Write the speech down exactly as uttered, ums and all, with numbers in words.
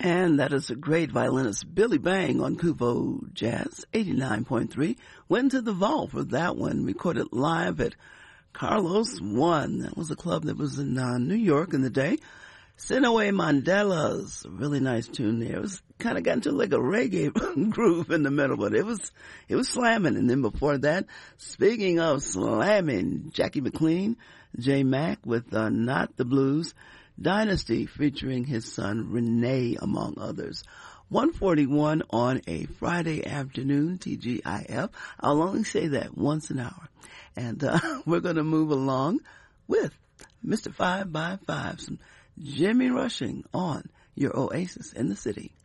And that is a great violinist, Billy Bang, on Kuvo Jazz, eighty-nine point three. Went to the vault for that one, recorded live at Carlos One. That was a club that was in uh, New York in the day. Sinaway Mandela's a really nice tune there. It was kind of got into like a reggae groove in the middle, but it was, it was slamming. And then before that, speaking of slamming, Jackie McLean, J Mac with uh, Not the Blues, Dynasty featuring his son Renee, among others. one forty-one on a Friday afternoon, T G I F. I'll only say that once an hour. And uh, we're going to move along with Mister Five by Five, some Jimmy Rushing on your Oasis in the City.